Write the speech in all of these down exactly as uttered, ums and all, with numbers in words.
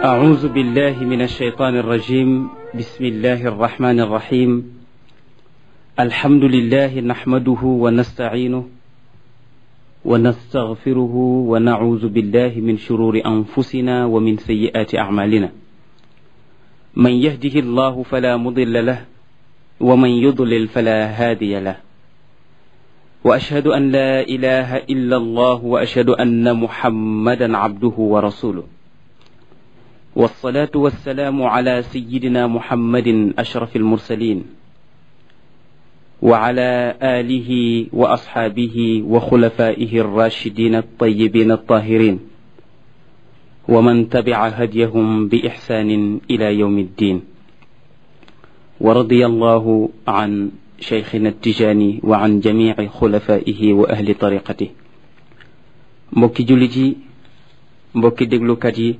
أعوذ بالله من الشيطان الرجيم. بسم الله الرحمن الرحيم. الحمد لله نحمده ونستعينه ونستغفره ونعوذ بالله من شرور أنفسنا ومن سيئات أعمالنا. من يهده الله فلا مضل له ومن يضلل فلا هادي له. وأشهد أن لا إله إلا الله وأشهد أن محمدا عبده ورسوله. والصلاة والسلام على سيدنا محمد أشرف المرسلين وعلى آله وأصحابه وخلفائه الراشدين الطيبين الطاهرين ومن تبع هديهم بإحسان إلى يوم الدين. ورضي الله عن شيخنا التجاني وعن جميع خلفائه وأهل طريقته. mbokki jullit yi, mbokki déglukat yi,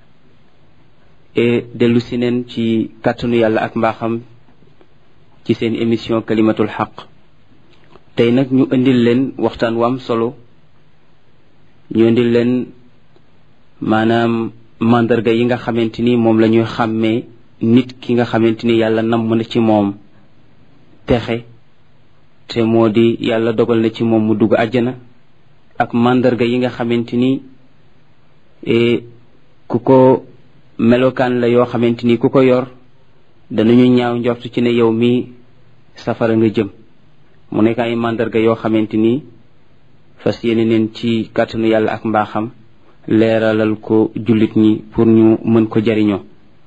e dellu si neen ci kàttanu yàlla ak mbaaxam ci seen émission kalimatul xaq. tey nag ñu indil leen waxtaan wu am solo. ñu indil leen maanaam mandarga yi nga xamante ni moom la ñuy xàmmee nit ki nga xamante ni yàlla namm na ci moom texe te moo di yàlla dogal na ci moom mu dugg àjjana, ak mandarga yi nga xamante ni e ku ko melokaan la yoo xamante ni ku ko yor danañu ñaaw njortu ci ne yow mi safara nga jëm. mu nekk ay mandarga yoo xamante ni fas yéene neen ci kàttanu yàlla ak mbaaxam leeralal ko jullit ñi pour ñu mën ko jariñoo.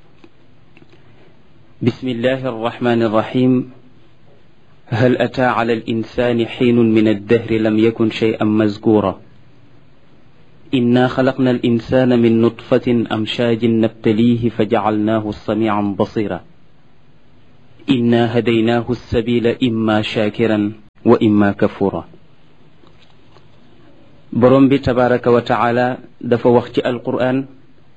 bismillahi arrahmani arrahim. hal ataa ala al insani xiinun min addahri lam yakun shay'an mazkura. inna xalaqna al insana min nutfatin amshajin nabtalihi fa jacalnaahu samican basira. inna hadaynaahu sabila imma shakiran wa imma kafura. borom bi tabaraka wa taala dafa wax ci alquran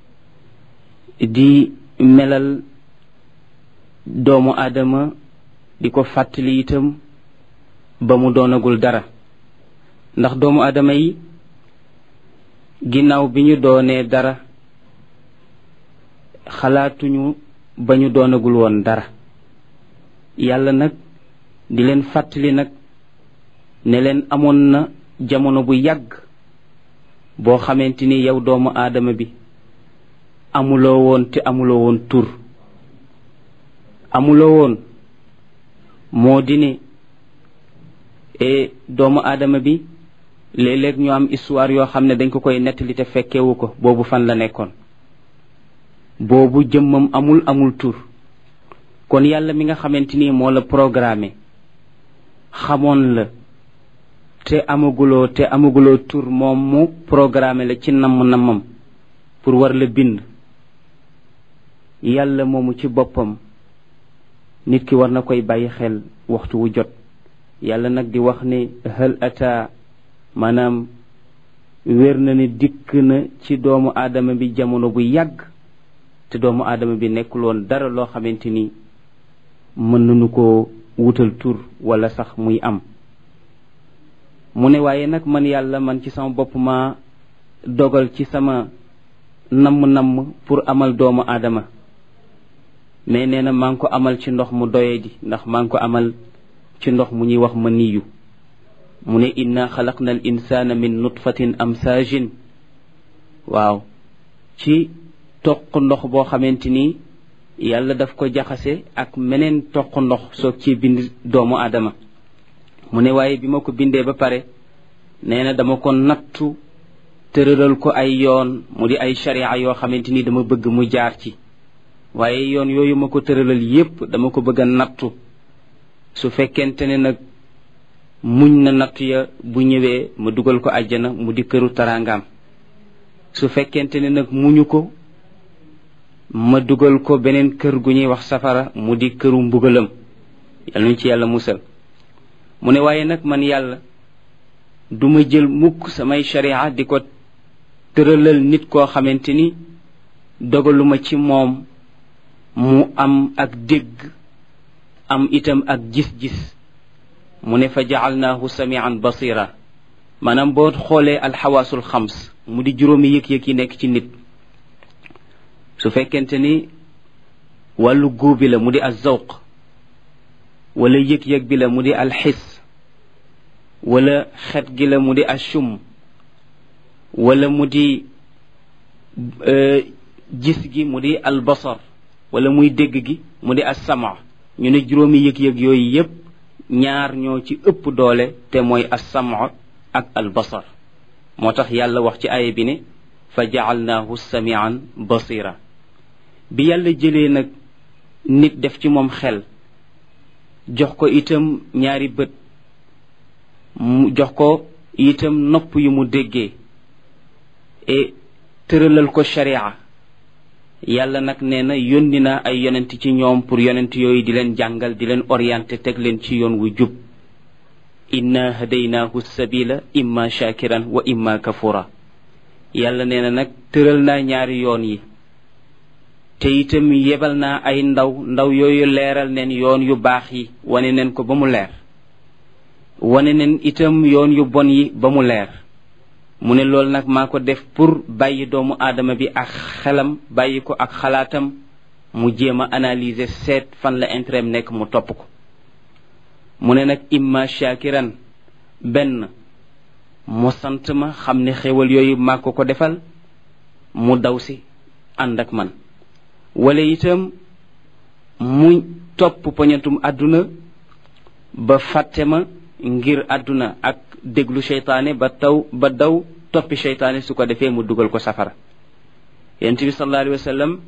di melal doomu aadama, di ko fàttali itam ba mu doonagul dara. ndax doomu aadama yi ginnaaw bi ñu doonee dara xalaatuñu ba ñu doonagul woon dara. yàlla nag di leen fàttali nag ne leen amoon na jamono bu yàgg boo xamante ni yow doomu aadama bi amuloo woon te amuloo woon tur. amuloo woon moo di ne e doomu aadama bi léeg-léeg ñu am histoire yoo xam ne dañ ko koy nettali te fekkewu ko. boobu fan la nekkoon? boobu jëmmam amul amul tur. kon yàlla mi nga xamante ni moo la programmé, xamoon la te amaguloo te amaguloo tur, moom mu programmé la ci namm-nammam pour war la bind. yàlla moomu ci boppam nit ki war na koy bàyyi xel waxtu wu jot. yàlla nag di wax ne hal ata, maanaam wér na ne dikk na ci doomu aadama bi jamono bu yàgg te doomu aadama bi nekkul woon dara loo xamante ni mën nañu ko wutal tur wala sax muy am. mu ne waaye nag man yàlla man ci sama bopp ma dogal ci sama namm-namm pour amal doomu aadama. mais nee na maa ngi ko amal ci ndox mu doye di, ndax maa ngi ko amal ci ndox mu ñuy wax ma niyu. mu ne inna xalaqna al insana min nutfatin amsaajin. waaw, ci toq ndox boo xamante ni yàlla daf ko jaxase ak meneen toq ndox soog ci bind doomu aadama. mu ne waaye bi ma ko bindee ba pare nee na dama ko nattu tëralal ko ay yoon, mu di ay sharia yoo xamante ni dama bëgg mu jaar ci. waaye yoon yooyu ma ko tëralal yépp dama ko bëgg a nattu. su fekkente ne nag muñ na nattu ya, bu ñëwee ma dugal ko àjjana mu di këru taraangaam. su fekkente ne nag muñu ko, ma dugal ko beneen kër gu ñuy wax safara mu di këru mbugalam. yàlla ñu ci yàlla musal. mu ne waaye nag man yàlla duma jël mukk samay sharia di ko tëralal nit koo xamante ni dogaluma ci moom mu am ak dégg, am itam ak gis-gis. mu ne fa ja'alnaahu samian basira. maanaam boo xoolee alxawaasul xams mu di juróomi yëg-yëg yi nekk ci nit, su fekkente ni wàllu góo bi la mu di az-zawq wala yëg-yëg bi la mu di alxis wala xet gi la mu di ashum wala mu di gis gi mu di albasar wala muy dégg gi mu di as-sama ñu ne juróomi yëg-yëg yooyu yépp ñaar ñoo ci ëpp doole te mooy as-sama ak albasar moo tax yàlla wax ci aaya bi ne fa ja'alnaahu samian basira bi yàlla jëlee nag nit def ci moom xel jox ko itam ñaari bët mu jox ko itam nopp yu mu déggee et tëralal ko sharia yàlla nag nee na yónni na ay yonent ci ñoom pour yonent yooyu di leen jàngal di leen orienté teg leen ci yoon wu jub inna hadaynaahu sabila imma shakiran wa imma kafura yàlla nee na nag tëral naa ñaari yoon yi te itam yebal naa ay ndaw ndaw yooyu leeral neen yoon yu baax yi wane neen ko ba mu leer wane neen itam yoon yu bon yi ba mu leer mu ne loolu nag maa ko def pour bàyyi doomu aadama bi ak xelam bàyyi ko ak xalaatam mu jéem a analyser seet fan la intérêt nekk mu topp ko mu ne nag imma shakiran benn mu sant ma xam ne xéwal yooyu maa ko ko defal mu daw si ànd ak man wala itam mu topp poñatum àdduna ba fàtte ma ngir àdduna ak déglu seytaane ba taw ba daw toppi seytaane su ko defee mu dugal ko safara yonent bi sallallahu alayhi wa sallam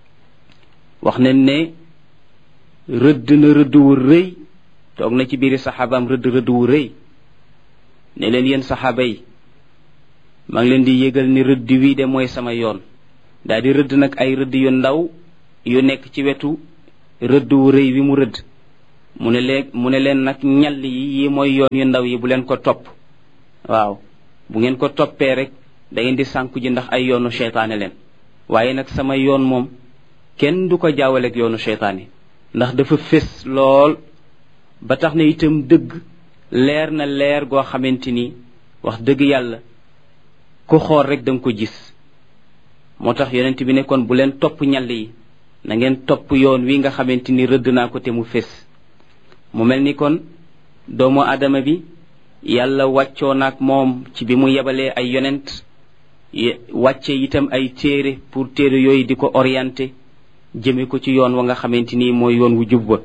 wax nañ ne rëdd na rëdd wu rëy toog na ci biiri saxaabaam rëdd rëdd wu rëy ne leen yéen saxaaba yi maa ngi leen di yëgal ni rëdd wii de mooy sama yoon daal di rëdd nag ay rëdd yu ndaw yu nekk ci wetu rëdd wu rëy wi mu rëdd mu ne leen mu ne leen nag ñall yi yi mooy yoon yu ndaw yi bu leen ko topp waaw bu ngeen ko toppee rek da ngeen di sànku ji ndax ay yoonu seytaane leen waaye nag sama yoon moom kenn du ko jaawaleeg yoonu seytaane ndax dafa fés lool ba tax na itam dëgg leer na leer goo xamante ni wax dëgg yàlla ku xool rek da nga ko gis moo tax yonent bi ne kon bu leen topp ñall yi na ngeen topp yoon wi nga xamante ni rëdd naa ko te mu fés mu mel ni kon doomu aadama bi yàlla wàccoo naag moom ci bi mu yebalee ay yonent wàcce itam ay téere pour téere yooyu di ko orienté jëme ko ci yoon wa nga xamante ni mooy yoon wu jub ba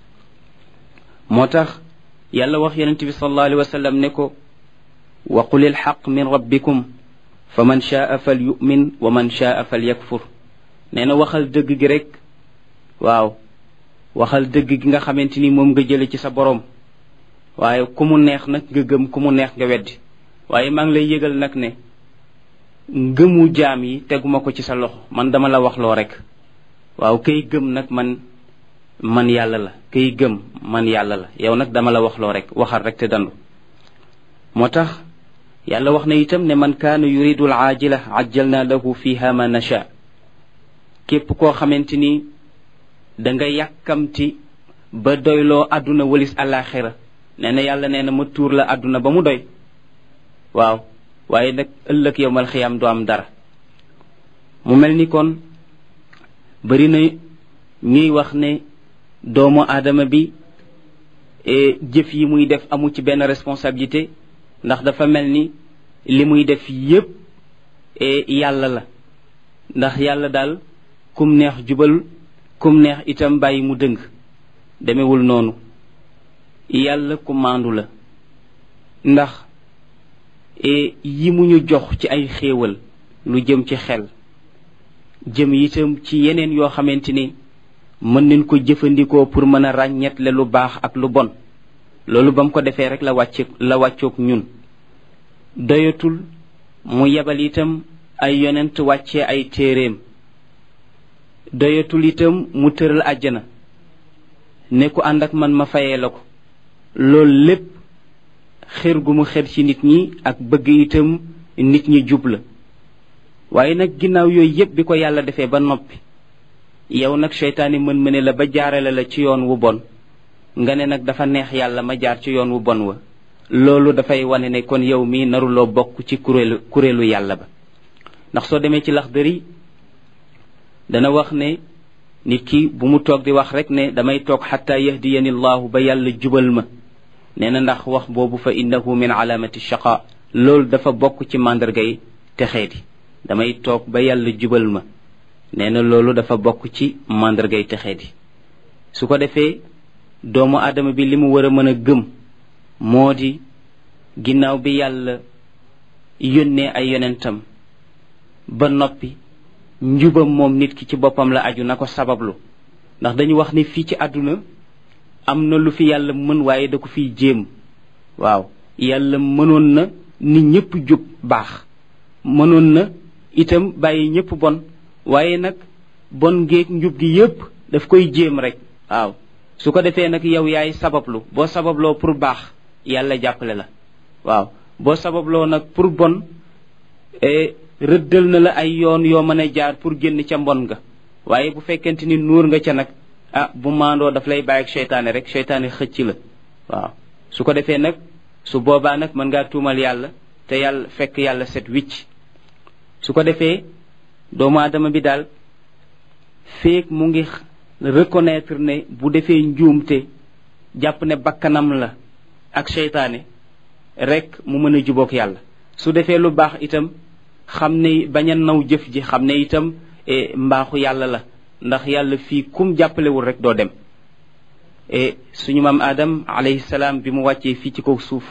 moo tax yàlla wax yonent bi sallallahu alayhi wa sallam ne ko wa qulil xaq min rabbikum fa man shaa fal yu'min wa man shaa fal yakfur nee na waxal dëgg gi rek waaw waxal dëgg gi nga xamante ni moom nga jële ci sa borom waaye ku mu neex nag nga gëm ku mu neex nga weddi waaye maa ngi lay yëgal nag ne ngëmu jaam yi teguma ko ci sa loxo man dama la wax loo rek waaw kay gëm nag man man yàlla la kay gëm man yàlla la yow nag dama la wax loo rek waxal rek te dandu moo tax yàlla wax na itam ne man kaana yuridu al-aajila ajjalna lahu fiha ma nasha képp koo xamante ni da nga yàkkamti ba doyloo àdduna walis àllaaxira nee na yàlla nee na ma tuur la àdduna ba mu doy waaw waaye nag ëllëg yowmal xiyaam du am dara mu mel ni kon bari na ñuy wax ne doomu aadama bi jëf yi muy def amu ci benn responsabilité ndax dafa mel ni li muy def yépp yàlla la ndax yàlla daal kum neex jubal kum neex itam bàyyi mu dëng demewul noonu yàlla ku maandu la ndax yi mu ñu jox ci ay xéewal lu jëm ci xel jëm itam ci yeneen yoo xamante ni mën nañ ko jëfandikoo pour mën a ràññetle lu baax ak lu bon loolu ba mu ko defee rek la wàcce la wàccoog ñun doyatul mu yebal itam ay yonent wàccee ay téeréem doyatul itam mu tëral àjjana ne ku ànd ak man ma fayee la ko loolu lépp xër gu mu xër ci nit ñi ak bëgg itam nit ñi jub la waaye nag ginnaaw yooyu yépp bi ko yàlla defee ba noppi yow nag seytaane mën mëne la ba jaarale la ci yoon wu bon nga ne nag dafa neex yàlla ma jaar ci yoon wu bon wa loolu dafay wane ne kon yow mii naruloo bokk ci kuréelu kuréelu yàlla ba ndax soo demee ci Laxdari dana wax ne nit ki bu mu toog di wax rek ne damay toog xatta yahdiyani llahu ba yàlla jubal ma nee na ndax wax boobu fa innahu min alaamati shaqa loolu dafa bokk ci màndargay texeedi damay toog ba yàlla jubal ma nee na loolu dafa bokk ci màndargay texeedi su ko defee doomu aadama bi li mu war a mën a gëm moo di ginnaaw bi yàlla yónnee ay yonentam ba noppi njubam moom nit ki ci boppam la aju na ko sabablu ndax dañu wax ni fii ci àdduna am na lu fi yàlla mën waaye da ko fiy jéem waaw yàlla mënoon na nit ñëpp jub baax mënoon na itam bàyyi ñëpp bon waaye nag bon géeg njub gi yépp daf koy jéem rek waaw su ko defee nag yow yaay sabablu boo sababloo pour baax yàlla jàppale la waaw boo sababloo nag pour bon rëddal na la ay yoon yoo mën a jaar pour génn ca mbon nga waaye bu fekkente ni nuur nga ca nag ah bu maandoo daf lay bàyyi ak seytaane rek seytaane xëcc la waaw su ko defee nag su boobaa nag mën ngaa tuumal yàlla te yàlla fekk yàlla set wicc su ko defee doomu aadama bi daal feek mu ngi reconnaître ne bu defee njuumte jàpp ne bakkanam la ak seytaane rek mu mën a jubook yàlla su defee lu baax itam xam ne bañ a naw jëf ji xam ne itam mbaaxu yàlla la ndax yàlla fii kum jàppalewul rek doo dem suñu maam Adam alayhi salaam bi mu wàccee fii ci kaw suuf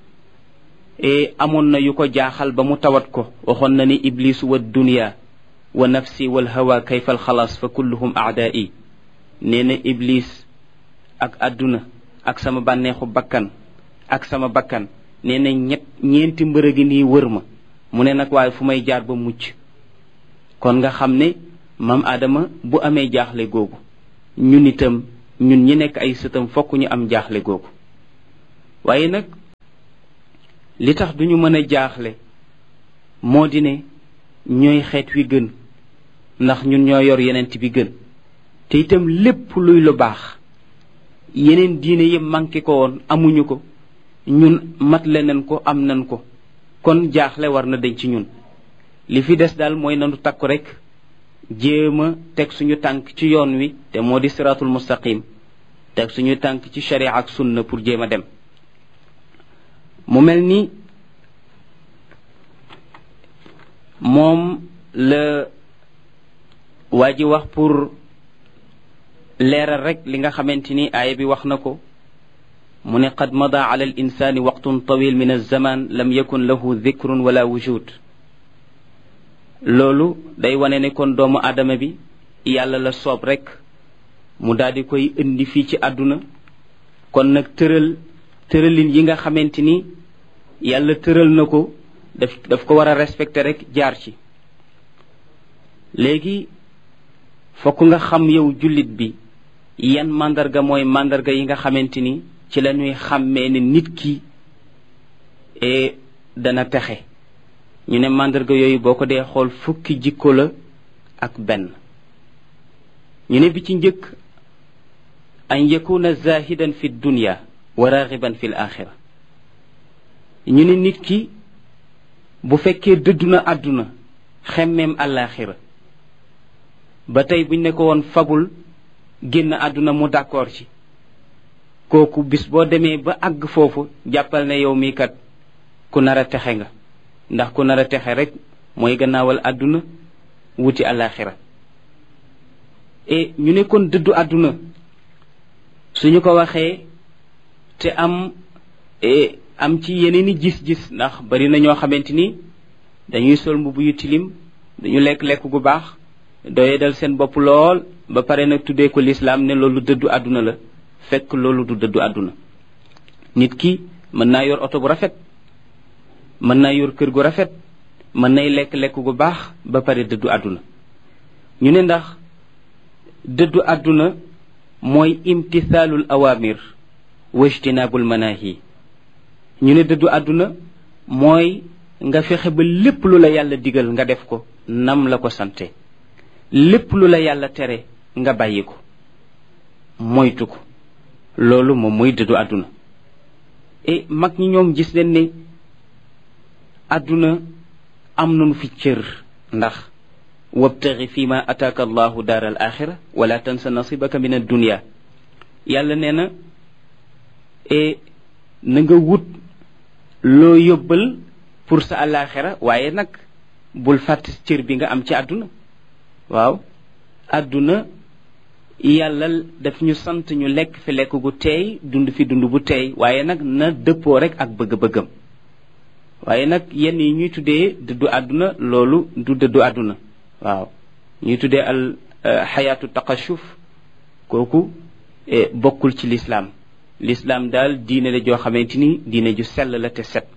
amoon na yu ko jaaxal ba mu tawat ko waxoon na ni iblisu wa dunya wa nafsi wal hawa kayfa al xalaas fa kulluhum aadaa'i nee na iblis ak àdduna ak sama bànneexu bakkan ak sama bakkan nee na ñett ñeenti mbërë gi nii wër ma mu ne nag waaye fu may jaar ba mucc kon nga xam ne maam Adama bu amee jaaxle googu ñun itam ñun ñi nekk ay sëtam fokk ñu am jaaxle googu waaye nag li tax duñu mën a jaaxle moo di ne ñooy xeet wi gën ndax ñun ñoo yor yenent bi gën te itam lépp luy lu baax yeneen diine yi manqué ko woon amuñu ko ñun mat leneen ko am nañ ko kon jaaxle war na dañ ci ñun li fi des daal mooy nanu takku rek jéem a teg suñu tànk ci yoon wi te moo di siratul mustaqim teg suñu tànk ci sharia ak sunna pour jéem a dem mu mel ni moom la waa ji wax pour leeral rek li nga xamante ni aaya bi wax na ko mu ne qad mada ala al insani waqtun tawil min alzaman lam yakun lahu dhikrun wala wujud loolu day wane ne kon doomu aadama bi yàlla la soob rek mu daal di koy indi fii ci àdduna kon nag tëral tëralin yi nga xamante ni yàlla tëral na ko daf daf ko war a respecter rek jaar ci léegi fokk nga xam yow jullit bi yan mandarga mooy mandarga yi nga xamante ni ci la ñuy xàmmee ne nit ki e dana texe ñu ne mandarga yooyu boo ko dee xool fukki jikko la ak benn ñu ne bi ci njëkk an yakuna zahidan fi dunya wa ragiban fi l axira ñu ne nit ki bu fekkee dëdduna àdduna xemmeem àllaaxira ba tey buñ ne ko woon fabul génn àdduna mu d'accord ci kooku bis boo demee ba àgg foofu jàppal ne yow mii kat ku nar a texe nga ndax ku nar a texe rek mooy gannaawal àdduna wuti àllaaxira e ñu ne kon dëddu àdduna suñu ko waxee te am e am ci yeneeni gis-gis ndax bari na ñoo xamante ni dañuy sol mbubu yu tilim dañu lekk lekk gu baax doye dal seen bopp lool ba pare nag tuddee ko lislaam ne loolu dëddu àdduna la fekk loolu du dëddu àdduna nit ki mën naa yor oto bu rafet mën naa yor kër gu rafet mën nay lekk lekk gu baax ba pare dëddu àdduna ñu ne ndax dëddu àdduna mooy imtithaalul awamir wa ijtinaabul manahi ñu ne dëddu àdduna mooy nga fexe ba lépp lu la yàlla digal nga def ko nam la ko sante lépp lu la yàlla tere nga bàyyi ko moytu ko loolu moom mooy dëddu àdduna e mag ñi ñoom gis leen ne àdduna am nañu fi cër ndax wabtaxi fi ma ataaka allahu daar al axira wala tansa nasibaka min ad dunia yàlla nee na e na nga wut loo yóbbal pour sa alaxira waaye nag bul fàtt cër bi nga am ci àdduna waaw àdduna yàlla daf ñu sant ñu lekk fi lekk gu teey dund fi dund bu teey waaye nag na dëppoo rek ak bëgg-bëggam waaye nag yenn yi ñuy tuddee dëddu àdduna loolu du dëddu àdduna waaw ñuy tuddee al xayaatu taqashuf kooku bokkul ci lislaam lislaam daal diine la joo xamante ni diine ju sell la te set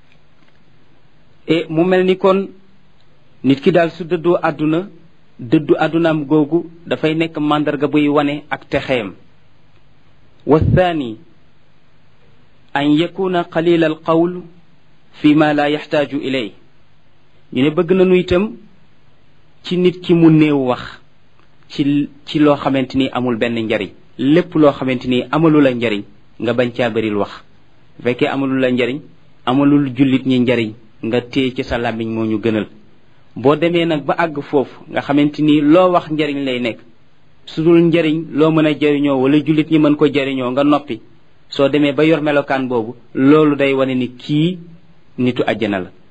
e mu mel ni kon nit ki daal su dëddoo àdduna dëddu àddunaam googu dafay nekk màndarga buy wane ak texeem wa thani an yakuna qalila al qawl fi ma la yaxtaaju ilay ñu ne bëgg nañu itam ci nit ki mu néew wax ci ci loo xamante ni amul benn njariñ lépp loo xamante ni amalu la njariñ nga bañ caa bëril wax bu fekkee amalu la njariñ amalul jullit ñi njariñ nga téye ci sa làmmiñ moo ñu gënal boo demee nag ba àgg foofu nga xamante ni loo wax njariñ lay nekk su dul njariñ loo mën a jariñoo wala jullit ñi mën ko jariñoo nga noppi soo demee ba yor melokaan boobu loolu day wane ni kii nitu àjjana la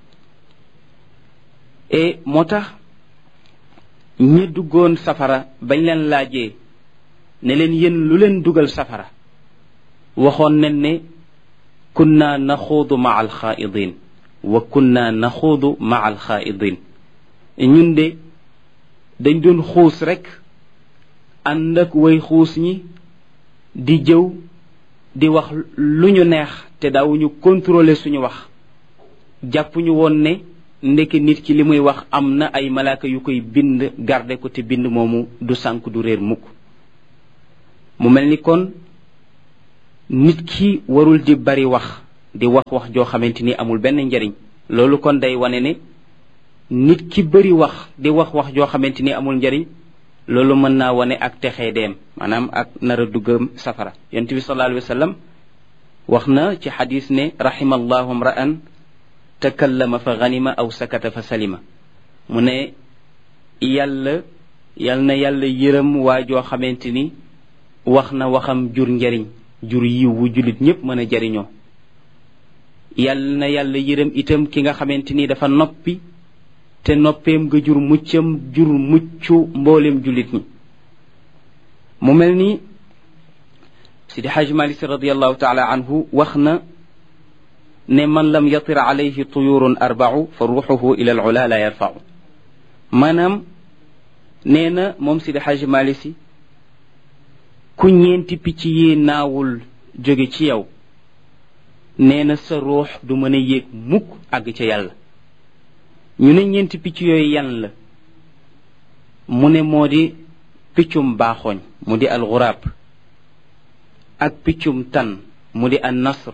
et moo tax ñi duggoon safara bañ leen laajee ne leen yéen lu leen dugal safara waxoon nañ ne kunna naxuudu maa alxaaidin wa kunna naxuudu maa alxaaidin ñun de dañ doon xuus rek ànd ak way xuus ñi di jëw di wax lu ñu neex te daawuñu contrôler suñu wax jàppuñu woon ne ndeke nit ki li muy wax am na ay malaaka yu koy bind garde ko te bind moomu du sànk du réer mukk mu mel ni kon nit ki warul di bari wax di wax wax joo xamante ni amul benn njariñ loolu kon day wane ne nit ki bari wax di wax wax joo xamante ni amul njariñ loolu mën naa wane ak texee deem maanaam ak nar a duggam safara yonent bi sallallahu alayhi wa sallam wax na ci xadis ne rahimallahu mra'an takallama fa ganima aw sakata fa salima mu ne yàlla yal na yàlla yërëm waa joo xamante ni wax na waxam jur njariñ jur yiw wu jullit ñépp mën a jariñoo yal na yàlla yërëm itam ki nga xamante ni dafa noppi te noppeem nga jur muccam jur muccu mboolem jullit ñi mu mel ni Sidi Hajj Malik radiallahu taala anhu wax na ne man lam yatir alayhi tuyurun arbau fa ruuxuhu ila al ula la yarfau maanaam nee na moom Sidi Hajj Malik si ku ñeenti picc yi naawul jóge ci yow nee na sa ruux du mën a yéeg mukk àgg ca yàlla ñu ne ñeenti picc yooyu yan la mu ne moo di piccum baaxooñ mu di al xuraab ak piccum tan mu di an nasr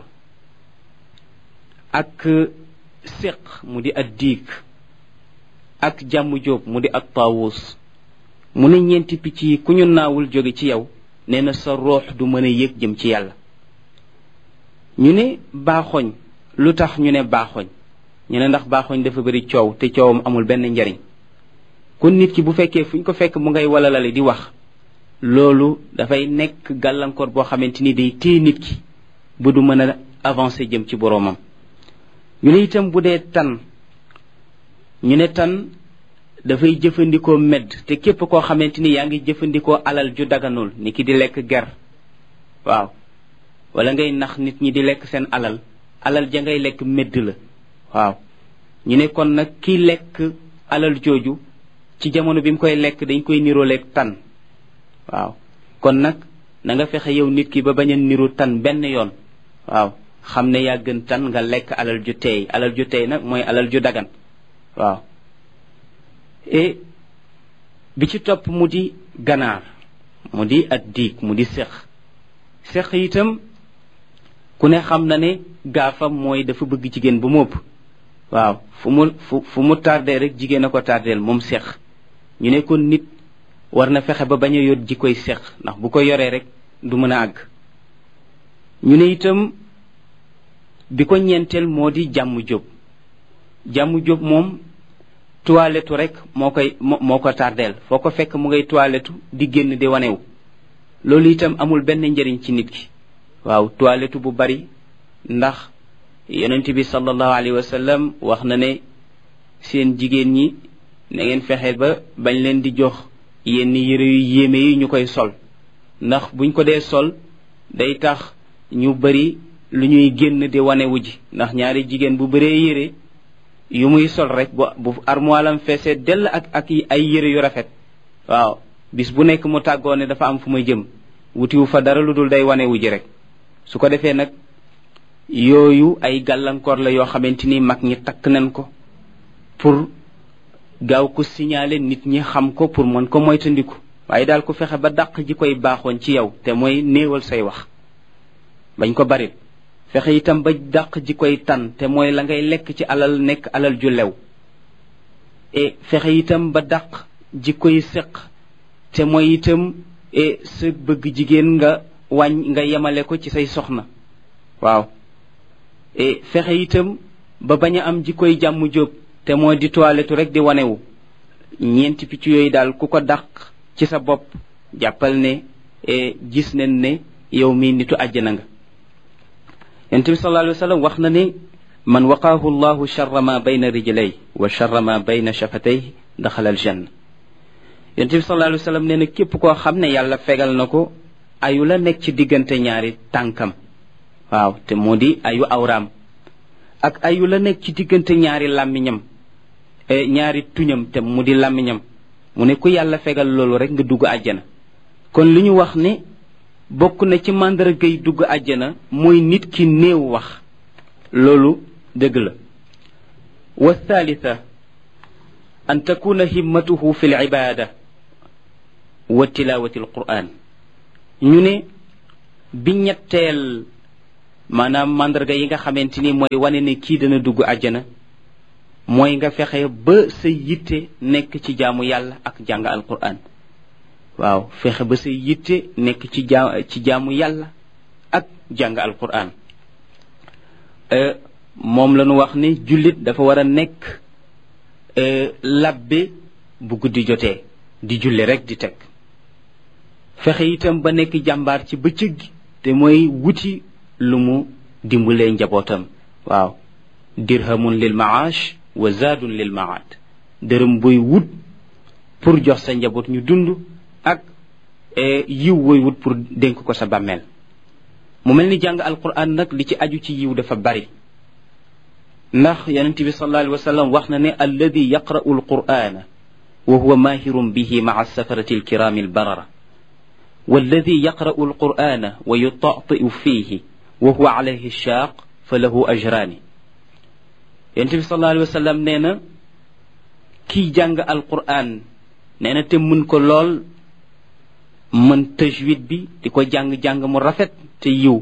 ak séq mu di ad diig ak jàmm jóob mu di at taawus mu ne ñeenti picc yi ku ñu naawul jóge ci yow nee na sa ruux du mën a yéeg jëm ci yàlla ñu ne baaxoñ lu tax ñu ne baaxoñ ñu ne ndax baaxoñ dafa bari coow te coowam amul benn njariñ kon nit ki bu fekkee fu ñu ko fekk mu ngay walalale di wax loolu dafay nekk gàllankoor boo xamante ni day téye nit ki bu du mën a avancer jëm ci boroomam ñu ne itam bu dee tan ñu ne tan dafay jëfandikoo medd te képp koo xamante ni yaa ngi jëfandikoo alal ju daganul ni ki di lekk ger waaw wala ngay nax nit ñi di lekk seen alal alal ja ngay lekk medd la waaw ñu ne kon nag ki lekk alal jooju ci jamono bi mu koy lekk dañ koy nirooleeg tan waaw kon nag na nga fexe yow nit ki ba bañ a niru tan benn yoon waaw xam ne yaa gën tan nga lekk alal ju teey alal ju teey nag mooy alal ju dagan waaw et bi ci topp mu di ganaar mu di ak diig mu di seq seq itam ku ne xam na ne gaafam mooy dafa bëgg jigéen bu móob waaw fu mu fu fu mu tardé rek jigéen a ko tardeel moom seq ñu ne kon nit war na fexe ba bañ a yor ji koy seq ndax bu ko yoree rek du mën a àgg ñu ne itam bi ko ñeenteel moo di jàmm jóob jàmm jóob moom toilette rek moo koy moo ko tardeel foo ko fekk mu ngay toilette di génn di wanewu loolu itam amul benn njëriñ ci nit ki waaw toilette bu bari ndax yonent bi sallallahu alayhi wa sallam wax na ne seen jigéen ñi na ngeen fexe ba bañ leen di jox yenn yére yu yéeme yi ñu koy sol ndax buñ ko dee sol day tax ñu bari lu ñuy génn di wanewu ji ndax ñaari jigéen bu bëree yére yu muy sol rek bu bu armoire am feesee dell ak ak ay yére yu rafet waaw bis bu nekk mu tàggoo ne dafa am fu may jëm wutiwu fa dara lu dul day wanewu ji rek su ko defee nag yooyu ay gàllankoor la yoo xamante ni mag ñi takk nañ ko pour gaaw ko signaler nit ñi xam ko pour mën ko moytandiku waaye daal ku fexe ba dàq ji koy baaxoon ci yow te mooy néewal say wax bañ ko bari fexe itam ba dàq ji koy tan te mooy la ngay lekk ci alal nekk alal ju lew e fexe itam ba dàq ji koy séq te mooy itam e sa bëgg jigéen nga wàññ nga yemale ko ci say soxna waaw e fexe itam ba bañ a am ji koy jàmm jóob te mooy di toilette rek di wanewu ñeenti picc yooyu daal ku ko dàq ci sa bopp jàppal ne e gis nañ ne yow mii nitu àjjana nga yonent bi sallallahu alayhi wa sallam wax na ne man waqaahu llahu charra ma bayna rijlay wa charra ma bayna shafatay daxala al janna yonent bi sallallahu alayhi wa sallam nee na képp koo xam ne yàlla fegal na ko ayu la nekk ci diggante ñaari tànkam waaw te moo di ayu awraam ak ayu la nekk ci diggante ñaari làmmiñam ñaari tuñam te mu di làmmiñam mu ne ku yàlla fegal loolu rek nga dugg àjjana kon li ñu wax ne bokk na ci màndargay dugg àjjana mooy nit ki néew wax loolu dëgg la wa thalitha an takuna himmatuhu fi l ibada wa tilawati al quran ñu ne bi ñetteel maanaam màndarga yi nga xamante ni mooy wane ne kii dana dugg àjjana mooy nga fexe ba sa yitte nekk ci jaamu yàlla ak jàng alquran waaw fexe ba sa yitte nekk ci jaa ci jaamu yàlla ak jàng alquran moom la ñu wax ne jullit dafa war a nekk labbe bu guddi jotee di julli rek di teg fexe itam ba nekk jàmbaar ci bëccëg gi te mooy wuti lu mu dimbalee njabootam waaw dirhamun lil maash wa zaadun lil maad dërëm booy wut pour jox sa njaboot ñu dund ak yiw booy wut pour dénk ko sa bàmmeel mu mel ni jàng alquran nag li ci aju ci yiw dafa bari ndax yonent bi sallallahu alayhi wa sallam wax na ne alladi yaqra'u alqur'ana wa huwa mahirun bihi maa alsafarati alkirami albarara walladi yaqra'u alqur'ana wa yuta'ti'u fihi wa huwa alayhi shaaq fa lahu ajraani yonent bi sallallahu alayhi wa sallam nee na kii jàng alquran nee na te mën ko lool mën tajwid bi di ko jàng-jàng mu rafet te yiw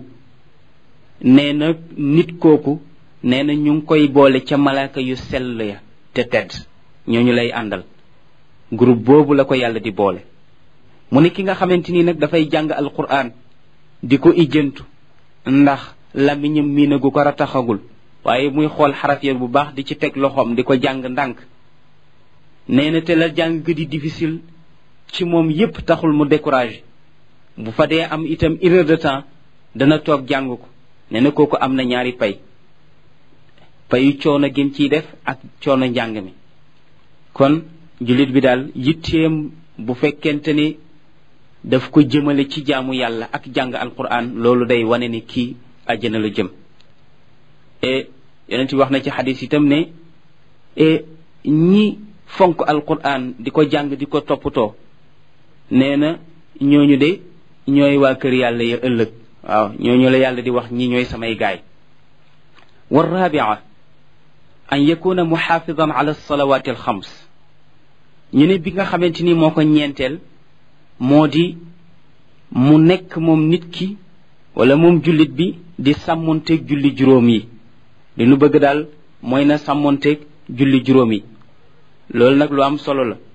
nee na nit kooku nee na ñu ngi koy boole ca malaaka yu sell ya te tedd ñooñu lay àndal groupe boobu la ko yàlla di boole mu ne ki nga xamante ni nag dafay jàng alquran di ko ijjantu ndax lamiñam miinagu ko rataxagul waaye muy xool xaraf ya bu baax di ci teg loxoom di ko jàng ndànk nee na te la jàng di difficile ci moom yépp taxul mu découragé bu fa dee am itam une heure de temps dana toog jàng ko nee na kooku am na ñaari pay payu coono gim ciy def ak coono njàng mi kon jullit bi daal yitteem bu fekkente ni daf ko jëmale ci jaamu yàlla ak jàng alquran loolu day wane ni kii àjjana la jëm e yonent bi wax na ci xadis itam ne e ñi fonk alquran di ko jàng di ko toppatoo nee na ñooñu de ñooy waa kër yàlla ya ëllëg waaw ñooñu la yàlla di wax ñi ñooy samay gaay wa rabia an yakuna muxaafidan ala alsalawati alxams ñu ne bi nga xamante ni moo ko ñeenteel moo di mu nekk moom nit ki wala moom jullit bi di sàmmonteeg julli juróom yi li nu bëgg daal mooy na sàmmonteeg julli juróom yi loolu nag lu am solo la